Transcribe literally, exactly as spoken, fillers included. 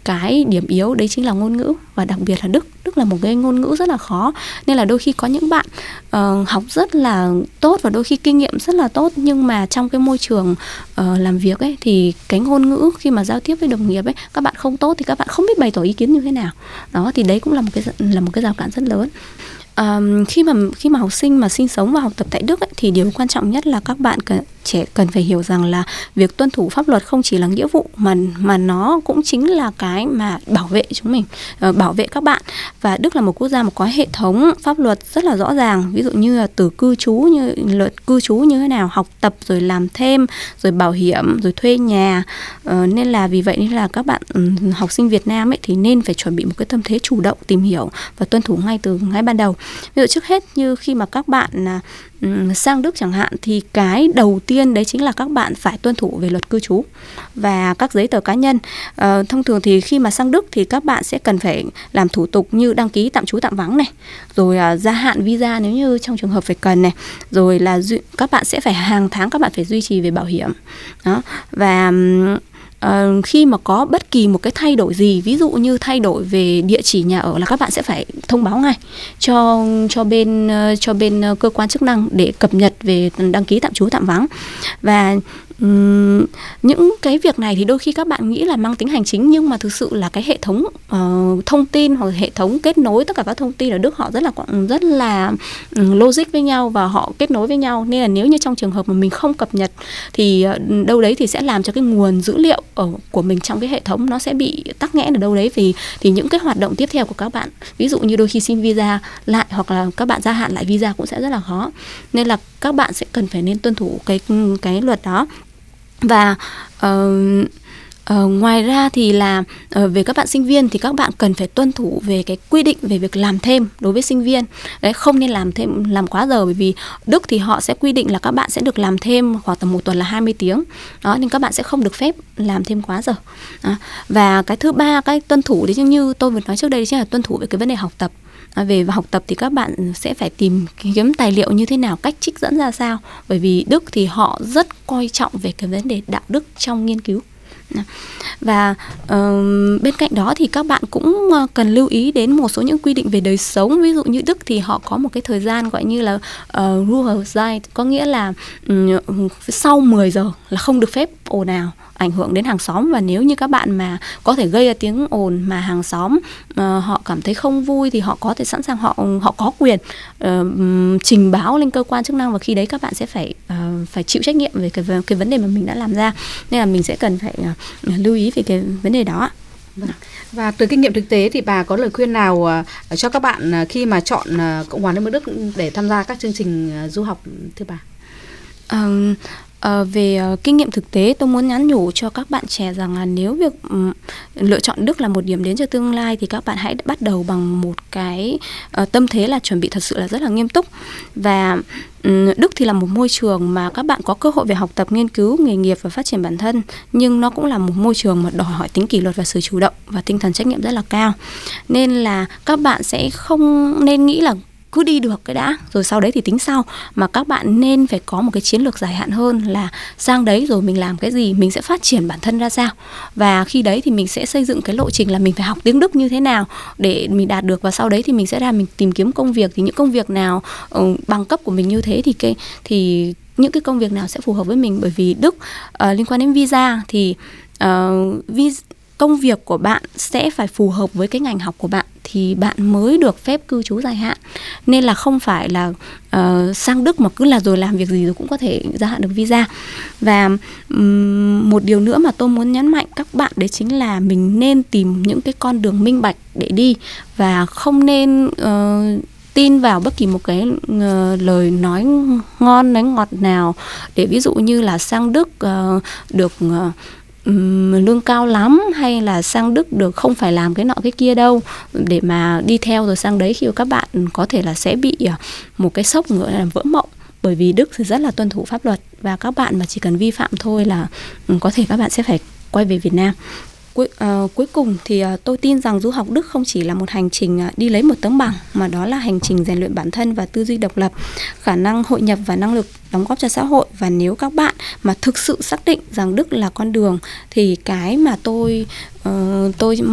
cái điểm yếu đấy chính là ngôn ngữ, và đặc biệt là Đức. Đức là một cái ngôn ngữ rất là khó, nên là đôi khi có những bạn uh, học rất là tốt và đôi khi kinh nghiệm rất là tốt, nhưng mà trong cái môi trường uh, làm việc ấy thì cái ngôn ngữ khi mà giao tiếp với đồng nghiệp ấy, các bạn không tốt thì các bạn không biết bày tỏ ý kiến như thế nào. Đó thì đấy cũng là một cái là một cái rào cản rất lớn. Uh, khi mà khi mà học sinh mà sinh sống và học tập tại Đức ấy, thì điều quan trọng nhất là các bạn cần trẻ cần phải hiểu rằng là việc tuân thủ pháp luật không chỉ là nghĩa vụ mà mà nó cũng chính là cái mà bảo vệ chúng mình, uh, bảo vệ các bạn. Và Đức là một quốc gia mà có hệ thống pháp luật rất là rõ ràng, ví dụ như là từ cư trú, như luật cư trú như thế nào, học tập rồi làm thêm, rồi bảo hiểm, rồi thuê nhà. Uh, nên là vì vậy nên là các bạn um, học sinh Việt Nam ấy thì nên phải chuẩn bị một cái tâm thế chủ động tìm hiểu và tuân thủ ngay từ ngay ban đầu. Ví dụ trước hết như khi mà các bạn um, sang Đức chẳng hạn, thì cái đầu tiên đấy chính là các bạn phải tuân thủ về luật cư trú và các giấy tờ cá nhân. Uh, thông thường thì khi mà sang Đức thì các bạn sẽ cần phải làm thủ tục như đăng ký tạm trú tạm vắng này, rồi uh, gia hạn visa nếu như trong trường hợp phải cần này, rồi là du- các bạn sẽ phải hàng tháng các bạn phải duy trì về bảo hiểm. Đó. Và um, Uh, khi mà có bất kỳ một cái thay đổi gì, ví dụ như thay đổi về địa chỉ nhà ở, là các bạn sẽ phải thông báo ngay cho cho bên uh, cho bên uh, cơ quan chức năng để cập nhật về đăng ký tạm trú tạm vắng. Và um, những cái việc này thì đôi khi các bạn nghĩ là mang tính hành chính, nhưng mà thực sự là cái hệ thống uh, thông tin hoặc hệ thống kết nối tất cả các thông tin ở Đức họ rất là rất là um, logic với nhau và họ kết nối với nhau, nên là nếu như trong trường hợp mà mình không cập nhật thì uh, đâu đấy thì sẽ làm cho cái nguồn dữ liệu ở của mình trong cái hệ thống nó sẽ bị tắc nghẽn ở đâu đấy, vì thì những cái hoạt động tiếp theo của các bạn, ví dụ như đôi khi xin visa lại hoặc là các bạn gia hạn lại visa cũng sẽ rất là khó. Nên là các bạn sẽ cần phải nên tuân thủ cái cái luật đó. Và uh, Uh, ngoài ra thì là uh, về các bạn sinh viên thì các bạn cần phải tuân thủ về cái quy định về việc làm thêm đối với sinh viên. Đấy, không nên làm thêm làm quá giờ, bởi vì Đức thì họ sẽ quy định là các bạn sẽ được làm thêm khoảng tầm một tuần là hai mươi tiếng. Đó, nên các bạn sẽ không được phép làm thêm quá giờ. Đó. Và cái thứ ba, cái tuân thủ thì như tôi vừa nói trước đây chính là tuân thủ về cái vấn đề học tập. À, về học tập thì các bạn sẽ phải tìm kiếm tài liệu như thế nào, cách trích dẫn ra sao, bởi vì Đức thì họ rất coi trọng về cái vấn đề đạo đức trong nghiên cứu. Và uh, bên cạnh đó thì các bạn cũng uh, cần lưu ý đến một số những quy định về đời sống. Ví dụ như Đức thì họ có một cái thời gian gọi như là uh, Ruhezeit, có nghĩa là um, sau mười giờ là không được phép ồn ào ảnh hưởng đến hàng xóm. Và nếu như các bạn mà có thể gây ra tiếng ồn mà hàng xóm uh, họ cảm thấy không vui thì họ có thể sẵn sàng họ họ có quyền uh, trình báo lên cơ quan chức năng, và khi đấy các bạn sẽ phải uh, phải chịu trách nhiệm về cái cái vấn đề mà mình đã làm ra. Nên là mình sẽ cần phải uh, lưu ý về cái vấn đề đó. Và từ kinh nghiệm thực tế thì bà có lời khuyên nào uh, cho các bạn uh, khi mà chọn uh, Cộng hòa Liên bang Đức để tham gia các chương trình uh, du học thưa bà? Um, Uh, về uh, kinh nghiệm thực tế, tôi muốn nhắn nhủ cho các bạn trẻ rằng là nếu việc um, lựa chọn Đức là một điểm đến cho tương lai thì các bạn hãy bắt đầu bằng một cái uh, tâm thế là chuẩn bị thật sự là rất là nghiêm túc. Và um, Đức thì là một môi trường mà các bạn có cơ hội về học tập, nghiên cứu, nghề nghiệp và phát triển bản thân, nhưng nó cũng là một môi trường mà đòi hỏi tính kỷ luật và sự chủ động và tinh thần trách nhiệm rất là cao. Nên là các bạn sẽ không nên nghĩ là cứ đi được cái đã rồi sau đấy thì tính sau, mà các bạn nên phải có một cái chiến lược dài hạn hơn, là sang đấy rồi mình làm cái gì, mình sẽ phát triển bản thân ra sao, và khi đấy thì mình sẽ xây dựng cái lộ trình là mình phải học tiếng Đức như thế nào để mình đạt được, và sau đấy thì mình sẽ ra mình tìm kiếm công việc, thì những công việc nào uh, bằng cấp của mình như thế thì cái thì những cái công việc nào sẽ phù hợp với mình. Bởi vì Đức uh, liên quan đến visa thì uh, visa công việc của bạn sẽ phải phù hợp với cái ngành học của bạn thì bạn mới được phép cư trú dài hạn. Nên là không phải là uh, sang Đức mà cứ là rồi làm việc gì rồi cũng có thể gia hạn được visa. Và um, một điều nữa mà tôi muốn nhấn mạnh các bạn đấy chính là mình nên tìm những cái con đường minh bạch để đi, và không nên uh, tin vào bất kỳ một cái uh, lời nói ngon nói ngọt nào để ví dụ như là sang Đức uh, được uh, Um, lương cao lắm, hay là sang Đức được không phải làm cái nọ cái kia đâu, để mà đi theo rồi sang đấy khi các bạn có thể là sẽ bị uh, một cái sốc nữa là vỡ mộng. Bởi vì Đức thì rất là tuân thủ pháp luật, và các bạn mà chỉ cần vi phạm thôi là um, có thể các bạn sẽ phải quay về Việt Nam. Cuối, uh, cuối cùng thì uh, tôi tin rằng du học Đức không chỉ là một hành trình uh, đi lấy một tấm bằng, mà đó là hành trình rèn luyện bản thân và tư duy độc lập, khả năng hội nhập và năng lực đóng góp cho xã hội. Và nếu các bạn mà thực sự xác định rằng Đức là con đường thì cái mà tôi uh, tôi